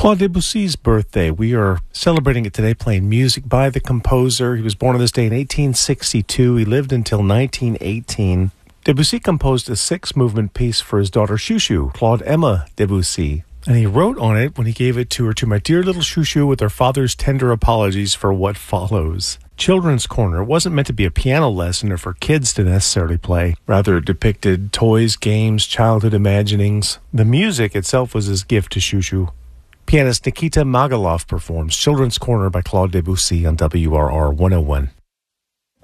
Claude Debussy's birthday. We are celebrating it today, playing music by the composer. He was born on this day in 1862. He lived until 1918. Debussy composed a 6-movement piece for his daughter Chouchou, Claude Emma Debussy. And he wrote on it when he gave it to her, "To my dear little Chouchou, with her father's tender apologies for what follows." Children's Corner wasn't meant to be a piano lesson or for kids to necessarily play. Rather, it depicted toys, games, childhood imaginings. The music itself was his gift to Chouchou. Pianist Nikita Magalov performs Children's Corner by Claude Debussy on WRR 101.